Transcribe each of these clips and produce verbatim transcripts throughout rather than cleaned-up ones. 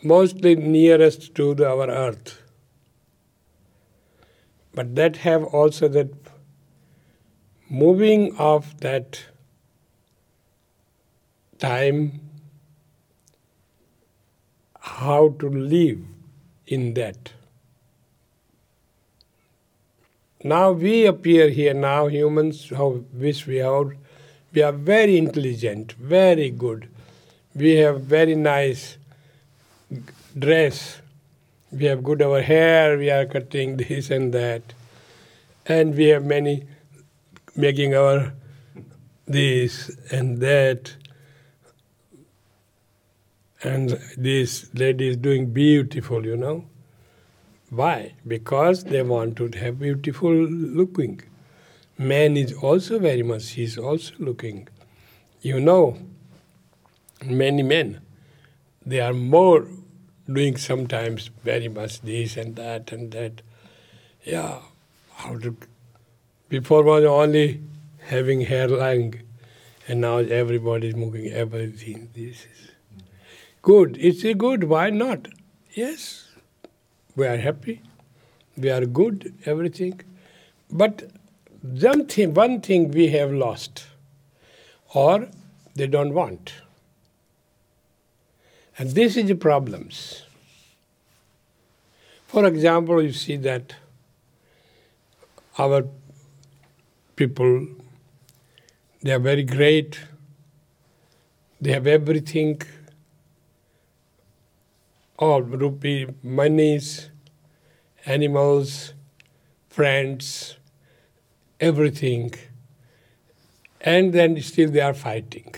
mostly nearest to the, our earth. But that have also that moving of that time, how to live in that. Now we appear here, now humans, how wish we are, we are very intelligent, very good. We have very nice dress. We have good our hair, we are cutting this and that. And we have many making our this and that. And this lady is doing beautiful, you know. Why? Because they want to have beautiful looking. Man is also very much, he is also looking. You know, many men, they are more doing sometimes very much this and that and that. Yeah, how to, before was only having hairline, and now everybody is moving everything. This is good. It's a good, why not? Yes, we are happy, we are good, everything. But one thing, one thing we have lost, or they don't want. And this is the problems. For example, you see that our people, they are very great, they have everything, all rupee, monies, animals, friends, everything, and then still they are fighting.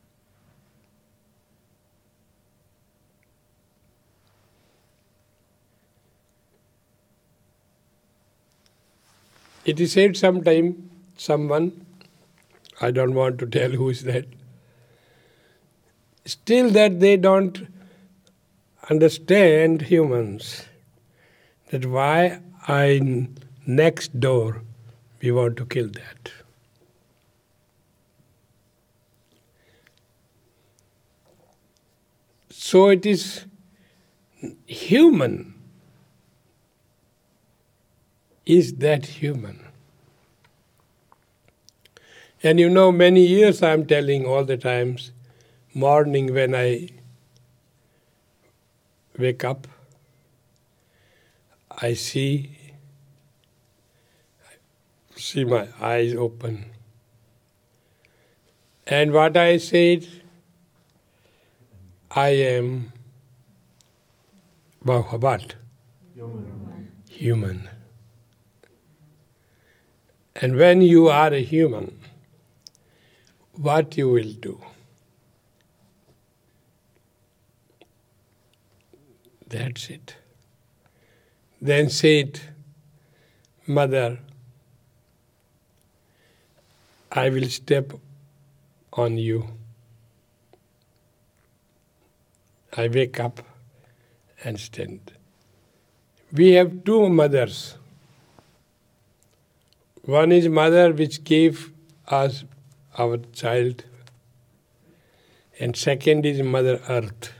It is said sometime, someone, I don't want to tell who is that, still that they don't understand humans, that why I next door we want to kill that. So it is human. Is that human? And you know, many years I am telling all the times, morning when I wake up, I see, see my eyes open. And what I said, I am what? Human. Human. And when you are a human, what you will do? That's it. Then said, Mother, I will step on you. I wake up and stand. We have two mothers. One is mother which gave us our child, and second is Mother Earth.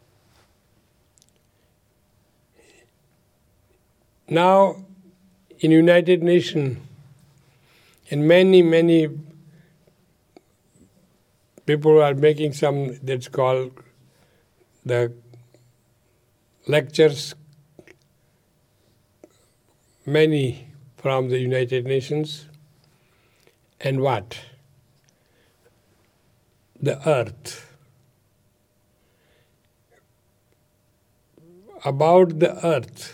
Now, in United Nations, and many, many people are making some that's called the lectures, many from the United Nations, and what? The earth. About the earth.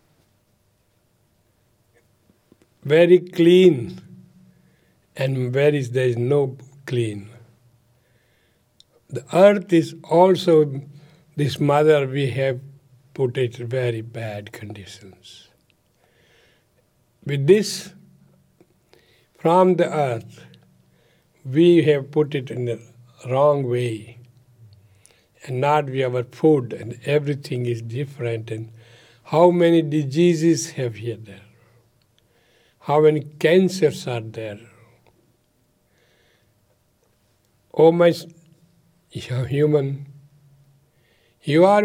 Very clean, and where is there is no clean. The earth is also this mother we have put it in very bad conditions. With this, from the earth, we have put it in the wrong way. And not we our food, and everything is different. And how many diseases have here there? How many cancers are there? Oh my human, you are